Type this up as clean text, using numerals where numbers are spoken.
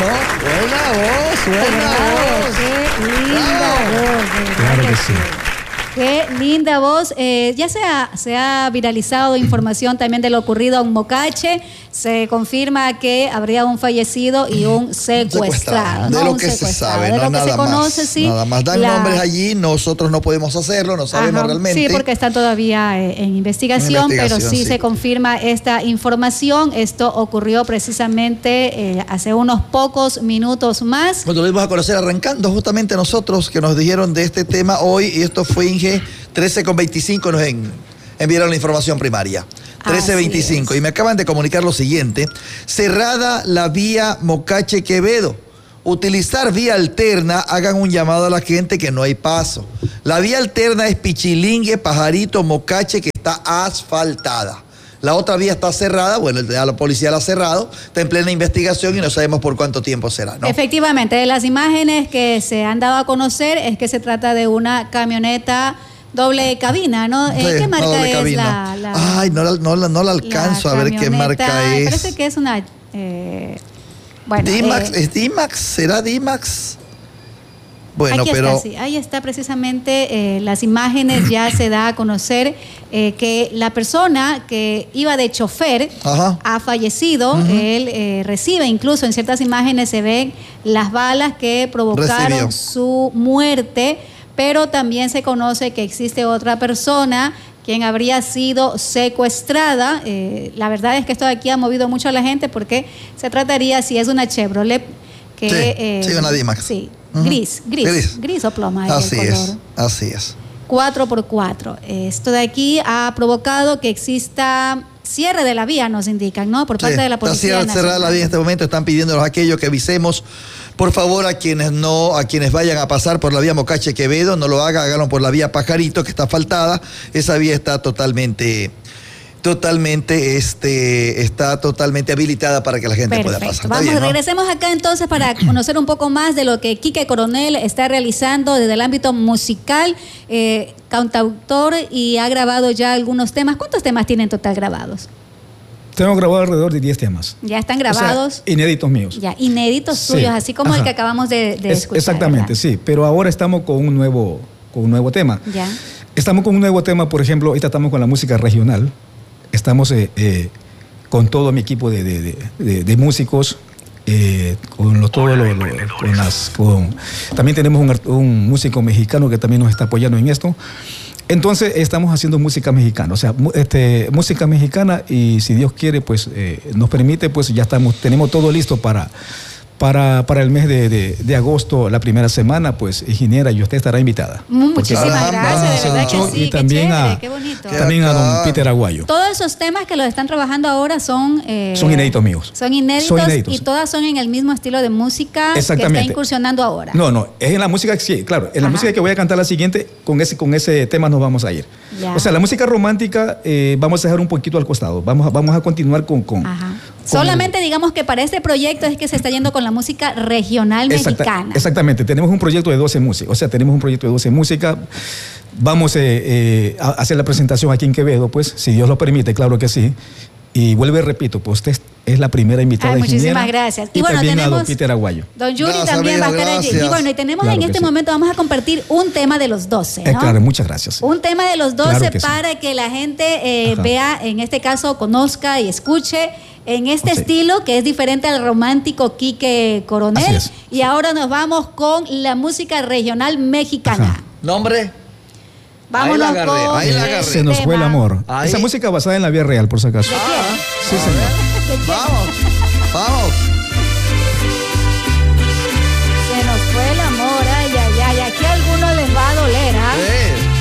Buena voz. Qué linda voz. Claro que sí. Qué linda voz. Ya se ha viralizado información también de lo ocurrido en Mocache. Se confirma que habría un fallecido y un secuestrado. De lo que se sabe, no nada más. Nada más. Dan nombres allí, nosotros no podemos hacerlo, no sabemos realmente. Sí, porque están todavía en investigación, pero sí se confirma esta información. Esto ocurrió precisamente hace unos pocos minutos más. Cuando lo vimos a conocer arrancando justamente nosotros que nos dijeron de este tema hoy, y esto fue Inge 13:25 nos enviaron la información primaria. 13:25 y me acaban de comunicar lo siguiente: cerrada la vía Mocache-Quevedo, utilizar vía alterna, hagan un llamado a la gente que no hay paso. La vía alterna es Pichilingue, Pajarito, Mocache, que está asfaltada. La otra vía está cerrada, bueno, la policía la ha cerrado, está en plena investigación y no sabemos por cuánto tiempo será, ¿no? Efectivamente, de las imágenes que se han dado a conocer es que se trata de una camioneta doble cabina, ¿no? Sí, ¿Qué marca es cabina. Ay, no la alcanzo a ver qué marca es. Parece que es una... bueno, D-Max, ¿es D-Max? ¿Será D-Max? Bueno, pero... Ahí está precisamente las imágenes, ya se da a conocer que la persona que iba de chofer ha fallecido. Él recibe, incluso en ciertas imágenes se ven las balas que provocaron su muerte, pero también se conoce que existe otra persona quien habría sido secuestrada. La verdad es que esto de aquí ha movido mucho a la gente porque se trataría, si es una Chevrolet, que... sí, una D-Max. Sí, gris o ploma. Así es. 4x4. Esto de aquí ha provocado que exista cierre de la vía, nos indican, ¿no? Por parte de la Policía Nacional. Cerrada la vía en este momento, están pidiéndonos aquello que avisemos. Por favor, a quienes vayan a pasar por la vía Mocache-Quevedo, no lo hagan, háganlo por la vía Pajarito, que está asfaltada. Esa vía está totalmente habilitada para que la gente pueda pasar. Vamos, bien, ¿no? Regresemos acá entonces para conocer un poco más de lo que Quique Coronel está realizando desde el ámbito musical, cantautor, y ha grabado ya algunos temas. ¿Cuántos temas tiene en total grabados? Tengo grabado alrededor de 10 temas. ¿Ya están grabados? O sea, inéditos míos. Ya, inéditos suyos, así como el que acabamos de escuchar. Exactamente, ¿verdad? Sí, pero ahora estamos con un nuevo tema. Ya. Estamos con un nuevo tema, por ejemplo, ahorita estamos con la música regional. Estamos con todo mi equipo de músicos, también tenemos un músico mexicano que también nos está apoyando en esto. Entonces estamos haciendo música mexicana, o sea, música mexicana, y si Dios quiere, pues nos permite, pues ya tenemos todo listo para el mes de agosto, la primera semana, pues ingeniera, y usted estará invitada. Muchísimas gracias, de verdad que sí, y también qué bonito. También a don Peter Aguayo. Todos esos temas que los están trabajando ahora son inéditos míos. Son inéditos y todas son en el mismo estilo de música que está incursionando ahora. No, es en la música, sí, claro, en la música que voy a cantar la siguiente, con ese tema nos vamos a ir. Ya. O sea, la música romántica vamos a dejar un poquito al costado, vamos a continuar con solamente digamos que para este proyecto es que se está yendo con la música regional mexicana. Exactamente, tenemos un proyecto de 12 músicas, o sea, tenemos un proyecto de 12 músicas. Vamos a hacer la presentación aquí en Quevedo, pues, si Dios lo permite, claro que sí. Y vuelvo y repito, pues usted es la primera invitada. Muchísimas gracias. Y bueno, también tenemos a don Peter Aguayo. Don Yuri también va a estar allí. Y bueno, y tenemos en este momento, vamos a compartir un tema de los 12, ¿no? Claro, muchas gracias. Un tema de los 12 para que la gente vea, en este caso, conozca y escuche en este estilo que es diferente al romántico Quique Coronel. Y ahora nos vamos con la música regional mexicana. ¿Nombre? Vámonos con Se nos fue el amor. Esa música basada en la vida real, por si acaso. ¿De quién? Sí, señor. Vamos.